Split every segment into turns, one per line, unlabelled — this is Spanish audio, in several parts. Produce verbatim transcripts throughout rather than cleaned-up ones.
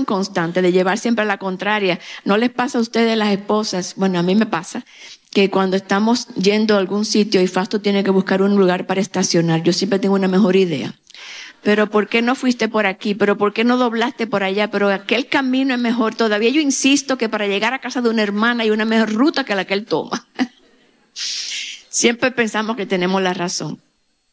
conversación constante, de llevar siempre a la contraria. ¿No les pasa a ustedes, las esposas? Bueno, a mí me pasa que cuando estamos yendo a algún sitio y Fausto tiene que buscar un lugar para estacionar, yo siempre tengo una mejor idea. Pero ¿por qué no fuiste por aquí? ¿Pero por qué no doblaste por allá? Pero aquel camino es mejor. Todavía yo insisto que para llegar a casa de una hermana hay una mejor ruta que la que él toma. Siempre pensamos que tenemos la razón.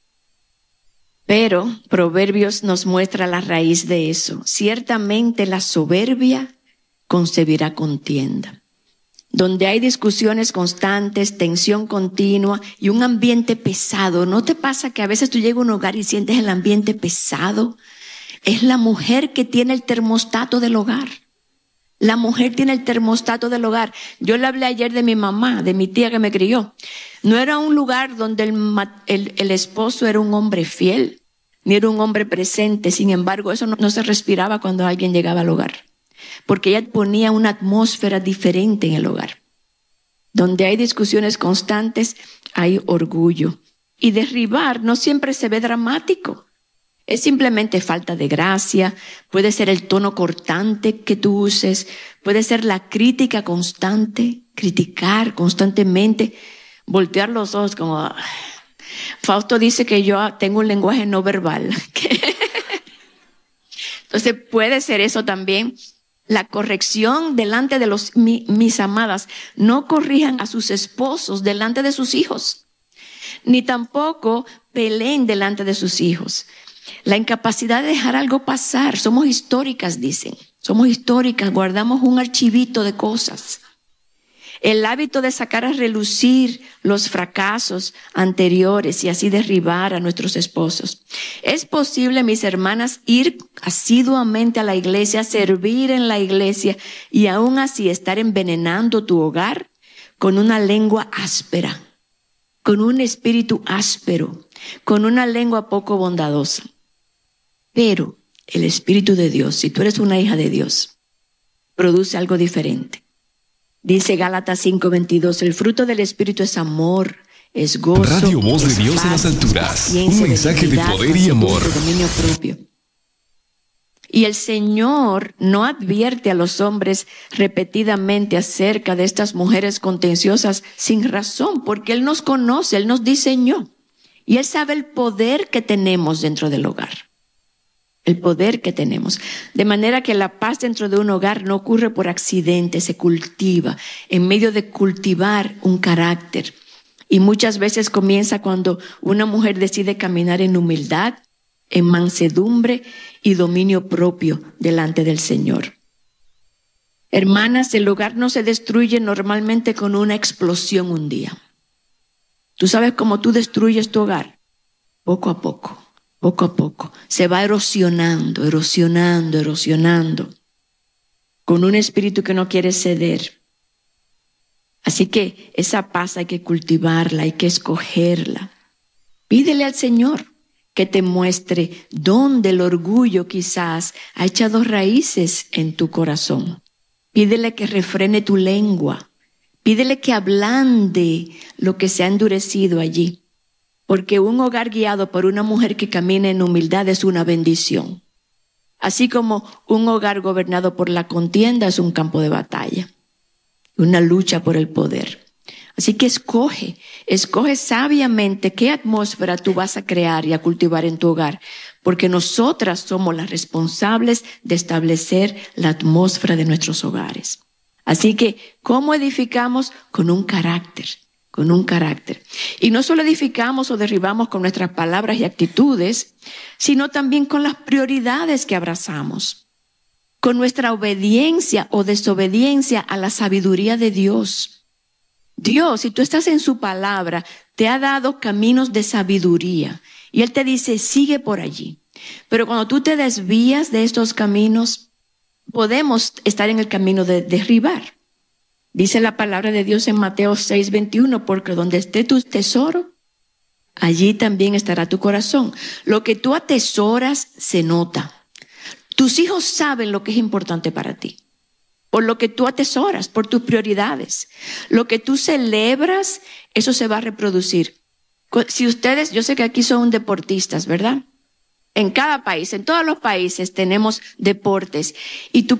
Pero Proverbios nos muestra la raíz de eso. Ciertamente la soberbia concebirá contienda. Donde hay discusiones constantes, tensión continua y un ambiente pesado. ¿No te pasa que a veces tú llegas a un hogar y sientes el ambiente pesado? Es la mujer que tiene el termostato del hogar. La mujer tiene el termostato del hogar. Yo le hablé ayer de mi mamá, de mi tía que me crió. No era un lugar donde el, el, el esposo era un hombre fiel, ni era un hombre presente. Sin embargo, eso no, no se respiraba cuando alguien llegaba al hogar. Porque ella ponía una atmósfera diferente en el hogar. Donde hay discusiones constantes, hay orgullo. Y derribar no siempre se ve dramático. Es simplemente falta de gracia, puede ser el tono cortante que tú uses, puede ser la crítica constante, criticar constantemente, voltear los ojos como... Fausto dice que yo tengo un lenguaje no verbal. Entonces puede ser eso también. La corrección delante de los, mi, mis amadas, no corrijan a sus esposos delante de sus hijos, ni tampoco peleen delante de sus hijos. La incapacidad de dejar algo pasar. Somos históricas, dicen. Somos históricas, guardamos un archivito de cosas. El hábito de sacar a relucir los fracasos anteriores y así derribar a nuestros esposos. Es posible, mis hermanas, ir asiduamente a la iglesia, servir en la iglesia y aún así estar envenenando tu hogar con una lengua áspera, con un espíritu áspero, con una lengua poco bondadosa. Pero el Espíritu de Dios, si tú eres una hija de Dios, produce algo diferente. Dice Gálatas cinco veintidós, el fruto del Espíritu es amor, es gozo.
Radio Voz de Dios en las alturas, un mensaje de poder y amor.
Dominio propio. Y el Señor no advierte a los hombres repetidamente acerca de estas mujeres contenciosas sin razón, porque Él nos conoce, Él nos diseñó. Y Él sabe el poder que tenemos dentro del hogar. El poder que tenemos. De manera que la paz dentro de un hogar no ocurre por accidente, se cultiva en medio de cultivar un carácter. Y muchas veces comienza cuando una mujer decide caminar en humildad, en mansedumbre y dominio propio delante del Señor. Hermanas, el hogar no se destruye normalmente con una explosión un día. ¿Tú sabes cómo tú destruyes tu hogar? Poco a poco. Poco a poco, se va erosionando, erosionando, erosionando, con un espíritu que no quiere ceder. Así que esa paz hay que cultivarla, hay que escogerla. Pídele al Señor que te muestre dónde el orgullo quizás ha echado raíces en tu corazón. Pídele que refrene tu lengua, pídele que ablande lo que se ha endurecido allí. Porque un hogar guiado por una mujer que camina en humildad es una bendición. Así como un hogar gobernado por la contienda es un campo de batalla. Una lucha por el poder. Así que escoge, escoge sabiamente qué atmósfera tú vas a crear y a cultivar en tu hogar. Porque nosotras somos las responsables de establecer la atmósfera de nuestros hogares. Así que, ¿cómo edificamos? Con un carácter. Con un carácter. Y no solo edificamos o derribamos con nuestras palabras y actitudes, sino también con las prioridades que abrazamos, con nuestra obediencia o desobediencia a la sabiduría de Dios. Dios, si tú estás en su palabra, te ha dado caminos de sabiduría y Él te dice, sigue por allí. Pero cuando tú te desvías de estos caminos, podemos estar en el camino de derribar. Dice la palabra de Dios en Mateo seis veintiuno, porque donde esté tu tesoro, allí también estará tu corazón. Lo que tú atesoras se nota. Tus hijos saben lo que es importante para ti, por lo que tú atesoras, por tus prioridades. Lo que tú celebras, eso se va a reproducir. Si ustedes, yo sé que aquí son deportistas, ¿verdad? En cada país, en todos los países tenemos deportes. Y tú